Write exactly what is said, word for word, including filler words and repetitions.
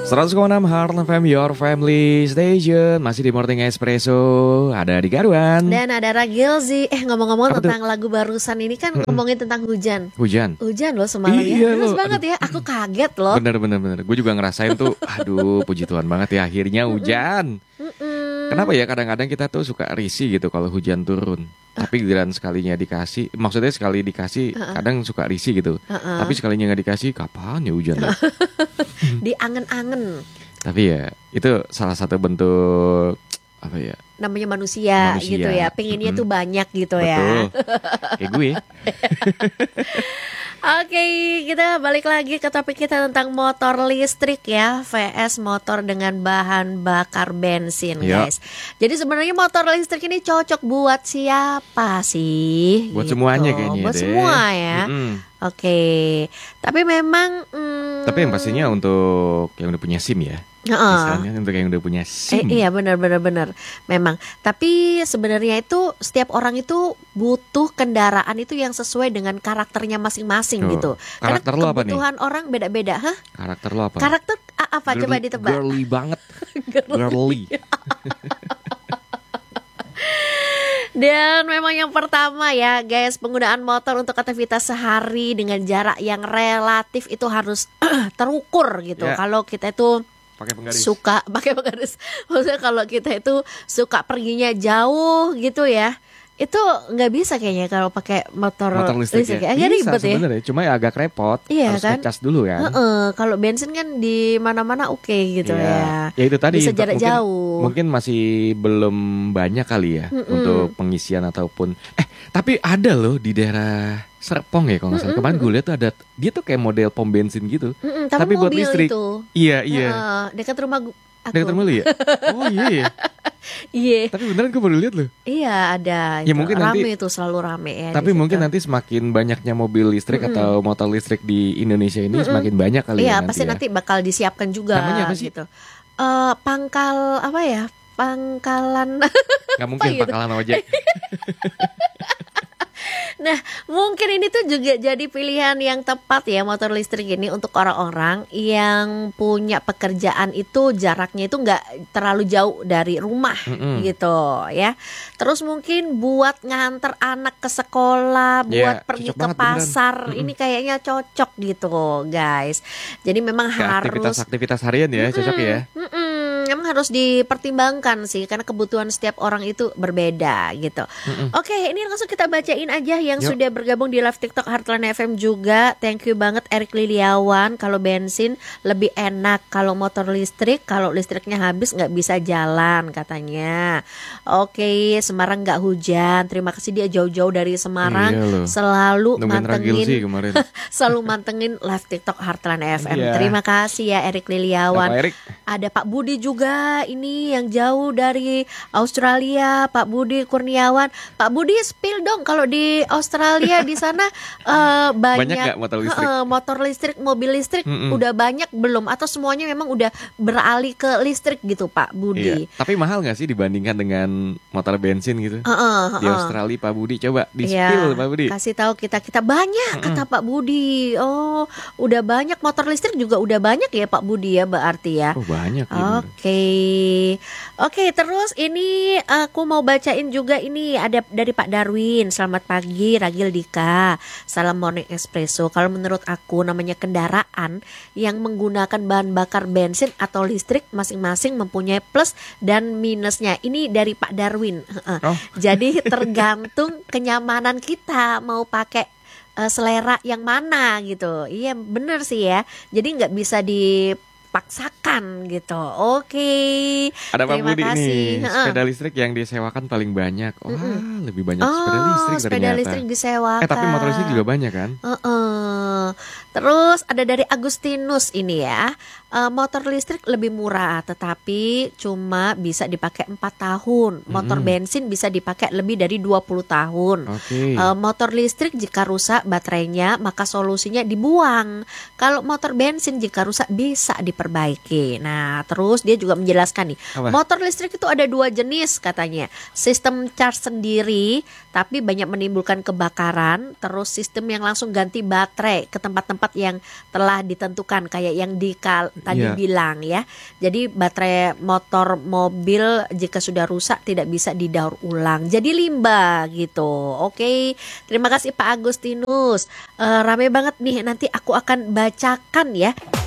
seratus koma enam Heart F M, Your Family Station. Masih di Morning Espresso. Ada di Garuan. Dan ada Ragilzi. Eh ngomong-ngomong Apa tentang tuh? lagu barusan ini kan ngomongin tentang hujan. Hujan. Hujan loh semalam Iya ya. Terus loh, banget ya. Aku kaget loh. Bener bener bener. Gue juga ngerasain tuh. Aduh, puji Tuhan banget ya akhirnya hujan. Mm-mm. Kenapa ya kadang-kadang kita tuh suka risih gitu kalau hujan turun. Tapi giliran sekalinya dikasih, maksudnya sekali dikasih kadang suka risih gitu. Uh-uh. Tapi sekalinya nggak dikasih, kapan ya hujan? Ya? Diangen-angen. Tapi ya itu salah satu bentuk apa ya? Namanya manusia, Manusia. gitu ya. Pengennya Mm-mm. tuh banyak gitu Betul. ya. Kayak gue. Oke, kita balik lagi ke topik kita tentang motor listrik ya, vs motor dengan bahan bakar bensin, Ya. guys. Jadi sebenarnya motor listrik ini cocok buat siapa sih? Buat Gitu. semuanya kayaknya Buat deh. semua ya. Mm-mm. Oke, tapi memang hmm, Tapi yang pastinya untuk yang udah punya SIM ya. heeh. Misalnya untuk yang udah punya Eh, SIM. iya benar-benar benar. Memang. Tapi sebenarnya itu setiap orang itu butuh kendaraan itu yang sesuai dengan karakternya masing-masing Tuh. gitu. Karakter Karena lo apa nih? kebutuhan orang beda-beda, hah? Karakter lo apa? Karakter a- apa coba Girly- ditebak? Girly banget. Girly. Girly. Dan memang yang pertama ya guys, penggunaan motor untuk aktivitas sehari dengan jarak yang relatif itu harus terukur gitu. Ya. Kalau kita itu Pakai penggaris. suka pakai penggaris, maksudnya kalau kita itu suka perginya jauh gitu ya, itu nggak bisa kayaknya kalau pakai motor, Motor listrik, ya. Agak Bisa ribet ya. sebenarnya, cuma ya agak repot. Iya Harus kan? ngecas dulu kan. Heeh, kalau bensin kan di mana-mana oke gitu Iya. ya. Ya itu tadi Bisa untuk- jarak mungkin, jauh. Mungkin masih belum banyak kali ya Mm-mm. untuk pengisian ataupun eh tapi ada loh di daerah Serpong ya kalau nggak salah. Kemarin gue lihat tuh ada, dia tuh kayak model pom bensin gitu. Mm-mm, Tapi buat mobil listrik. itu. Iya iya. Heeh, dekat rumah gu- aku. Dekat rumah lu ya? Oh iya ya. Iya, Tapi beneran gue baru lihat loh. iya ada. Ya, itu. mungkin rame nanti- itu selalu rame ya. Tapi di mungkin situ. nanti semakin banyaknya mobil listrik atau motor listrik di Indonesia ini semakin banyak kali ya Iya, nanti pasti ya. nanti bakal disiapkan juga. Namanya apa sih? Gitu. Eh, pangkal apa ya? Pangkalan. Nggak mungkin gitu? pangkalan ojek. Nah, mungkin ini tuh juga jadi pilihan yang tepat ya motor listrik ini untuk orang-orang yang punya pekerjaan itu jaraknya itu nggak terlalu jauh dari rumah Mm-mm. gitu ya. Terus mungkin buat nganter anak ke sekolah, Iya, buat pergi cocok ke banget beneran. pasar, Mm-mm. ini kayaknya cocok gitu guys. Jadi memang Ke harus aktivitas-aktivitas harian ya, cocok ya. Mm-mm, emang harus dipertimbangkan sih karena kebutuhan setiap orang itu berbeda gitu. Mm-mm. Oke, ini langsung kita bacain aja yang Yuk. sudah bergabung di live TikTok Heartland F M juga. Thank you banget Erik Liliawan. Kalau bensin lebih enak, kalau motor listrik, kalau listriknya habis nggak bisa jalan katanya. Oke, Semarang nggak hujan. Terima kasih dia jauh-jauh dari Semarang, Iya loh. selalu Nungguin Ragil sih mantengin kemarin. selalu mantengin live TikTok Heartland F M. Iya. Terima kasih ya Erik Liliawan. Bapak Erik. Ada Pak Budi juga ini yang jauh dari Australia, Pak Budi Kurniawan. Pak Budi spill dong kalau di Australia di sana eh, banyak, Banyak nggak motor listrik? eh, motor listrik, mobil listrik Mm-mm. udah banyak belum atau semuanya memang udah beralih ke listrik gitu Pak Iya. Budi? Tapi mahal nggak sih dibandingkan dengan motor bensin gitu? Heeh, Di heeh. Australia Pak Budi coba di Iya, spill Pak Budi. kasih tahu kita kita banyak kata Pak Budi. Oh, udah banyak motor listrik juga udah banyak ya Pak Budi ya berarti ya. Oh banyak ya. Oke, oke. Terus ini aku mau bacain juga ini ada dari Pak Darwin. Selamat pagi, Ragil Dika. Salam Morning Espresso. Kalau menurut aku namanya kendaraan yang menggunakan bahan bakar bensin atau listrik masing-masing mempunyai plus dan minusnya. Ini dari Pak Darwin. Heeh. Oh. Jadi tergantung kenyamanan kita mau pakai eh, selera yang mana gitu. Iya bener sih ya. Jadi nggak bisa dipaksakan gitu. Oke. Ada Pak Terima Budi kasih. nih, Heeh. sepeda listrik yang disewakan paling banyak. Wah, lebih banyak Oh, sepeda listrik sepeda ternyata. listrik disewakan. Eh tapi motor listrik juga banyak kan? Heeh. Terus ada dari Agustinus ini ya. Eh, motor listrik lebih murah tetapi cuma bisa dipakai empat tahun. Motor Mm-mm. bensin bisa dipakai lebih dari dua puluh tahun. Oke. Eh, motor listrik jika rusak baterainya maka solusinya dibuang. Kalau motor bensin jika rusak bisa diperbaiki. Nah, terus dia juga menjelaskan nih, Apa? motor listrik itu ada dua jenis katanya. Sistem charge sendiri tapi banyak menimbulkan kebakaran, terus sistem yang langsung ganti baterai ke tempat-tempat yang telah ditentukan kayak yang Dika tadi Iya. bilang ya. Jadi baterai motor mobil jika sudah rusak tidak bisa didaur ulang. Jadi limbah gitu. Oke, terima kasih Pak Agustinus. Eh, rame banget nih, nanti aku akan bacakan ya